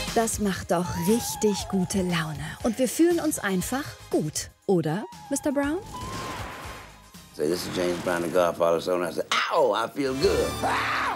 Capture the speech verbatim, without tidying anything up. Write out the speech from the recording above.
Das macht doch richtig gute Laune. Und wir fühlen uns einfach gut, oder, Mister Brown? Say, this is James Brown, the Godfather, so I said, ow, I feel good. Ah!